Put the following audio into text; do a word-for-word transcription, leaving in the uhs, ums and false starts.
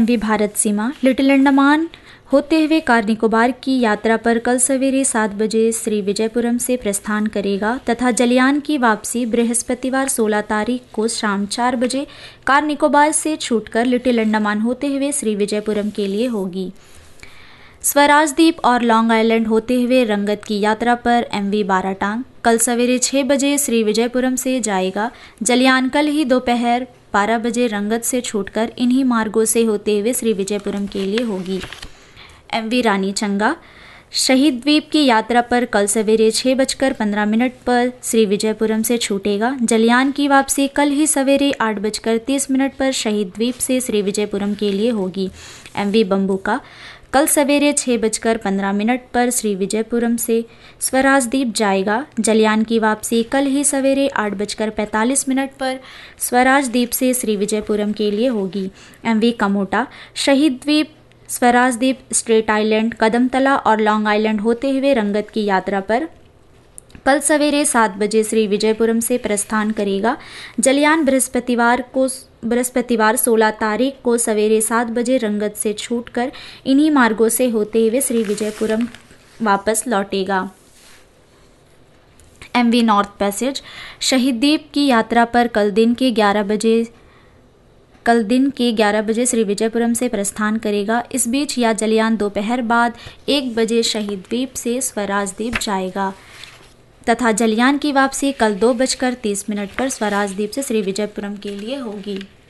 MV Bharat सीमा little Andaman होते हुए car Nicobar की यात्रा पर कल सवेरे सात बजे श्री विजयपुरम से प्रस्थान करेगा तथा जलयान की वापसी बृहस्पतिवार सोलह तारीख को शाम चार बजे कार निकोबार से छूटकर लिटिल अंडमान होते हुए श्री विजयपुरम के लिए होगी। स्वराज द्वीप और लॉन्ग आइलैंड होते हुए रंगत की यात्रा पर एमवी बाराटांग कल सवेरे छह बजे श्री विजयपुरम से जाएगा। जलयान कल ही दोपहर बारह बजे रंगत से छूटकर इन्हीं मार्गों से होते हुए श्री विजयपुरम के लिए होगी। एमवी रानी चंगा शहीद द्वीप की यात्रा पर कल सवेरे छः बजकर पंद्रह मिनट पर श्री विजयपुरम से छूटेगा। जलयान की वापसी कल ही सवेरे आठ बजकर तीस मिनट पर शहीद द्वीप से श्री विजयपुरम के लिए होगी। एमवी बम्बूका कल सवेरे छः बजकर पंद्रह मिनट पर श्री विजयपुरम से स्वराज द्वीप जाएगा। जलयान की वापसी कल ही सवेरे आठ बजकर पैंतालीस मिनट पर स्वराज द्वीप से श्री विजयपुरम के लिए होगी। एमवी कमोटा शहीद द्वीप स्वराज द्वीप स्ट्रेट आइलैंड कदमतला और लॉन्ग आइलैंड होते हुए रंगत की यात्रा पर कल सवेरे सात बजे श्री विजयपुरम से प्रस्थान करेगा। जलयान बृहस्पतिवार को बृहस्पतिवार सोलह तारीख को सवेरे सात बजे रंगत से छूटकर इन्हीं मार्गों से होते हुए श्री विजयपुरम वापस लौटेगा। एमवी नॉर्थ पैसेज शहीद द्वीप की यात्रा पर कल दिन के ग्यारह बजे कल दिन के ग्यारह बजे श्री विजयपुरम से प्रस्थान करेगा। इस बीच या जलयान दोपहर बाद एक बजे शहीद द्वीप से स्वराज द्वीप जाएगा तथा जलयान की वापसी कल दो बजकर तीस मिनट पर स्वराज द्वीप से श्री विजयपुरम के लिए होगी।